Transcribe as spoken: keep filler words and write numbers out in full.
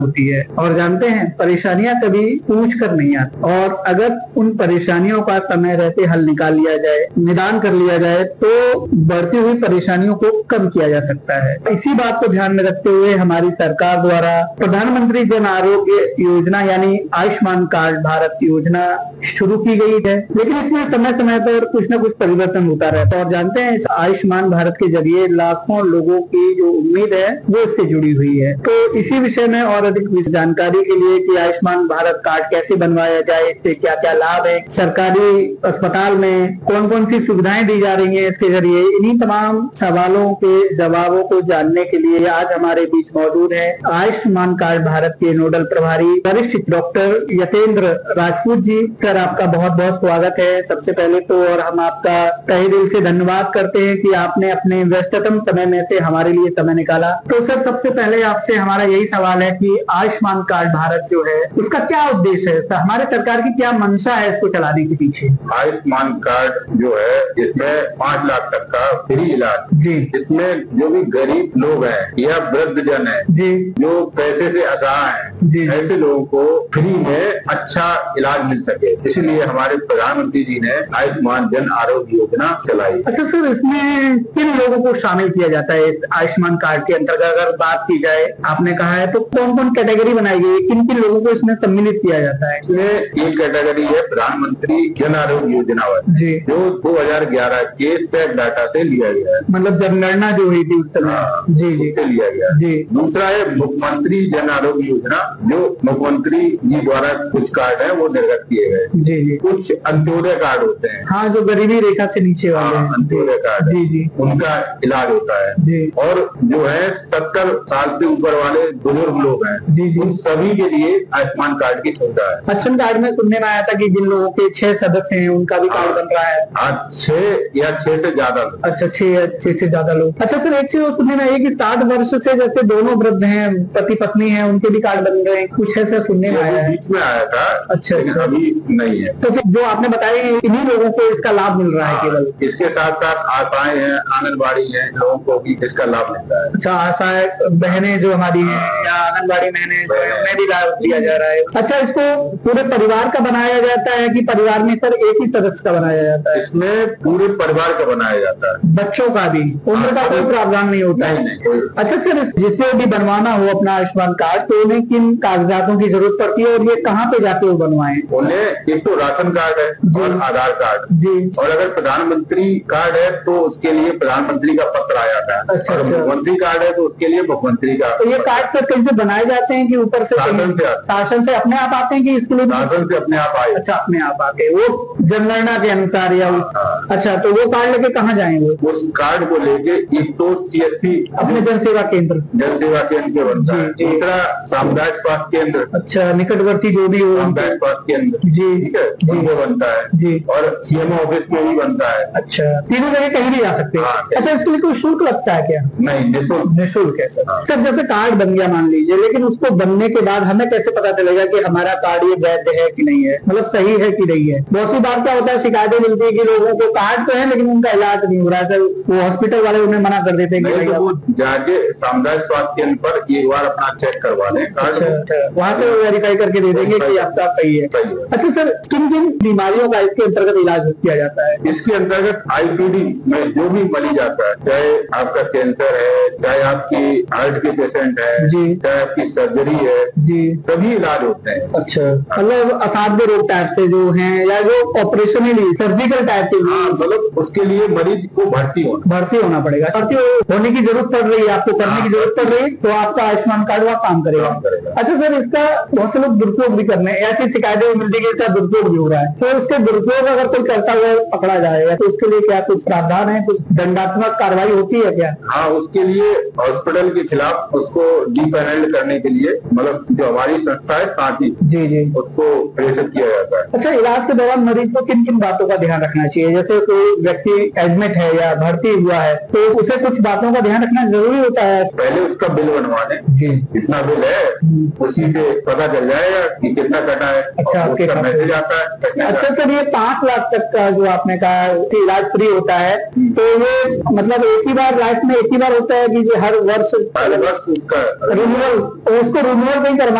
होती है। और जानते हैं, परेशानियां कभी पूछ कर नहीं आती, और अगर उन परेशानियों का समय रहते हल निकाल लिया जाए, निदान कर लिया जाए, तो बढ़ती हुई परेशानियों को कम किया जा सकता है। इसी बात को ध्यान में रखते हुए हमारी सरकार द्वारा प्रधानमंत्री जन आरोग्य योजना यानी आयुष्मान कार्ड भारत योजना शुरू की गई है, लेकिन इसमें समय समय पर कुछ न कुछ परिवर्तन होता रहता है। और जानते हैं, इस आयुष्मान भारत के जरिए लाखों लोगों की जो उम्मीद है वो इससे जुड़ी हुई है। तो इसी विषय में और अधिक जानकारी के लिए कि आयुष्मान भारत कार्ड कैसे बनवाया जाए, इससे क्या क्या लाभ है, सरकारी अस्पताल में कौन कौन सी सुविधाएं दी जा रही हैं इसके जरिए, इन्हीं तमाम सवालों के जवाबों को जानने के लिए आज हमारे बीच मौजूद है आयुष्मान कार्ड भारत के नोडल प्रभारी वरिष्ठ डॉक्टर यतेंद्र राजपूत जी। सर, आपका बहुत बहुत स्वागत है सबसे पहले तो, और हम आपका तहे दिल से धन्यवाद करते हैं कि आपने अपने व्यस्ततम समय में से हमारे लिए समय निकाला। तो सर, सबसे पहले आपसे हमारा यही सवाल है कि आयुष्मान कार्ड भारत जो है उसका क्या उद्देश्य है, हमारे सरकार की क्या मंशा है इसको चलाने के पीछे? आयुष्मान कार्ड जो है इसमें पाँच लाख तक का फ्री इलाज जी, इसमें जो भी गरीब लोग हैं या वृद्ध जन है जी, जो पैसे से असहाय हैं जी, ऐसे लोगों को फ्री में अच्छा इलाज मिल सके, इसलिए हमारे प्रधानमंत्री जी ने आयुष्मान जन आरोग्य योजना चलाई। अच्छा सर, इसमें किन लोगों को शामिल किया जाता है इस आयुष्मान कार्ड के अंतर्गत अगर बात की जाए? आपने कहा है तो कौन कौन कैटेगरी बनाई गई है, किन किन लोगों को इसमें सम्मिलित किया जाता है? इसमें एक कैटेगरी है प्रधानमंत्री जन आरोग्य योजना जी, जो दो हजार ग्यारह के सेट डाटा से लिया गया है, मतलब जनगणना जो हुई थी उस समय। हाँ, जी जी उससे लिया गया जी। दूसरा है मुख्यमंत्री जन आरोग्य योजना, जो मुख्यमंत्री जी द्वारा कुछ कार्ड है वो निर्गत किए गए। जी जी। कुछ अंत्योदय कार्ड होते हैं, हाँ, जो गरीबी रेखा से नीचे वाले हाँ, हैं। अंत्योदय कार्ड जी जी, उनका इलाज होता है जी और जो है सत्तर साल से ऊपर वाले बुजुर्ग लोग हैं जी जी। उन सभी के लिए आयुष्मान कार्ड की सुविधा है। आयुष्मान कार्ड में सुनने में आया था कि जिन लोगों के छह सदस्य हैं उनका भी कार्ड बन रहा है। आज छह या छह से ज्यादा लोग। अच्छा, छह या छह से ज्यादा लोग। अच्छा सर, एक चीज और सुनने में आई कि साठ वर्ष से जैसे दोनों वृद्ध हैं, पति पत्नी हैं, उनके भी कार्ड बन रहे हैं, कुछ ऐसा सुनने में आया है। बीच में आया था, अच्छा, लेकिन अच्छा। अभी नहीं है। तो फिर जो आपने बताया इन्हीं लोगों को इसका लाभ मिल रहा है केवल? इसके साथ साथ आशाएं हैं, आंगनबाड़ी है, लोगों को भी इसका लाभ मिलता है। अच्छा, आशाएं बहनें जो हमारी हैं या आंगनबाड़ी बहनें जो है उन्हें भी लाभ दिया जा रहा है। अच्छा, इसको पूरे परिवार का बनाया जाता है कि परिवार में सर एक ही सदस्य का बनाया जाता है? इसमें पूरे परिवार का बनाया जाता है, बच्चों का भी? उम्र का कोई प्रावधान नहीं होता है? नहीं, नहीं, अच्छा सर, जिससे भी बनवाना हो अपना आयुष्मान कार्ड तो उन्हें किन कागजातों की जरूरत पड़ती है और ये कहाँ पे जाके वो बनवाएं? उन्हें एक तो राशन कार्ड है और आधार कार्ड जी, और अगर प्रधानमंत्री कार्ड है तो उसके लिए प्रधानमंत्री का पत्र आ जाता है। अच्छा, और अच्छा। मुख्यमंत्री कार्ड है तो उसके लिए मुख्यमंत्री का। तो ये कार्ड सर कहीं से बनाए जाते हैं कि ऊपर से? शासन से आते शासन से अपने आप आते हैं कि इसके लिए? शासन से अपने आप आए। अच्छा, अपने आप आते हैं वो जनगणना के अनुसार या? अच्छा, तो वो कार्ड लेके कहाँ जाएंगे? उस कार्ड को लेके एक तो सीएससी अपने जन सेवा केंद्र, जन सेवा केंद्र पे बनता है, जी, जी। दूसरा सामुदायिक स्वास्थ्य केंद्र, अच्छा, निकटवर्ती जो भी हो, सामुदायिक स्वास्थ्य केंद्र, जी, ठीक है, जी। उनको बनता है जी। और सीएमओ ऑफिस में भी बनता है। अच्छा, तीनों जगह कहीं भी जा सकते हैं? हाँ। अच्छा, इसके लिए कोई शुल्क लगता है क्या? नहीं, निःशुल्क। निःशुल्क है सर। हाँ। सर, जैसे कार्ड बन गया मान लीजिए, लेकिन उसको बनने के बाद हमें कैसे पता चलेगा कि हमारा कार्ड ये वैध है कि नहीं है, मतलब सही है कि नहीं है? बहुत सी बार क्या होता है, शिकायतें मिलती है कि लोगों को कार्ड तो है लेकिन उनका इलाज नहीं हो रहा है सर, वो हॉस्पिटल वाले उन्हें मना कर देते हैं कि नहीं, भाई तो वो आप- जाके सामुदायिक स्वास्थ्य केंद्र पर एक बार अपना चेक करवा लें कार्ड अच्छा, को। अच्छा, वहाँ से वो वेरीफाई करके दे देंगे कि आपका सही है। सही है। अच्छा सर, किन किन बीमारियों का इसके अंतर्गत इलाज किया जाता है? इसके अंतर्गत आईपीडी में जो भी मरीज आता है, चाहे आपका कैंसर है, चाहे आपकी हार्ट के पेशेंट है, जी। चाहे आपकी सर्जरी है, जी, सभी इलाज होते हैं। अच्छा, मतलब असाध्य रोग टाइप से जो हैं या जो ऑपरेशनली सर्जिकल टाइप के? हाँ, मतलब उसके लिए मरीज को भर्ती होना भर्ती होना पड़ेगा, भर्ती होने की जरूरत पड़ रही है, आपको करने की जरूरत पड़ रही है तो आपका आयुष्मान कार्ड वहाँ काम करेगा। काम करेगा। अच्छा सर, इसका बहुत से लोग दुरुपयोग भी करने हैं, ऐसी शिकायतें भी मिलती है कि इसका दुरुपयोग भी हो रहा है, तो उसके दुरुपयोग अगर कोई करता हुआ पकड़ा जाएगा तो उसके लिए क्या कुछ प्रावधान है, कुछ दंडात्मक कार्रवाई होती है क्या? हाँ, उसके लिए हॉस्पिटल के खिलाफ उसको डीपैनल्ड करने के लिए मतलब जो हमारी संस्था है साथी, जी जी, उसको प्रेषित किया जाता है। अच्छा, इलाज के दौरान मरीज को किन किन बातों का ध्यान रखना चाहिए? जैसे कोई व्यक्ति एडमिट है या भर्ती हुआ है तो उसे कुछ बातों का ध्यान रखना जरूरी होता है? पहले उसका बिल बनवा लें, जी, इतना बिल है उसी से पता चल जाएगा कि कितना कटा है। अच्छा, और आपके उसका खाते मैसेज आता है। अच्छा सर, ये पांच लाख तक का जो आपने कहा कि इलाज फ्री होता है, तो ये मतलब एक ही बार लाइफ में एक ही बार होता है कि जो हर वर्ष हर वर्ष उसका रिन्यूअल, उसको रिन्यूअल नहीं करवा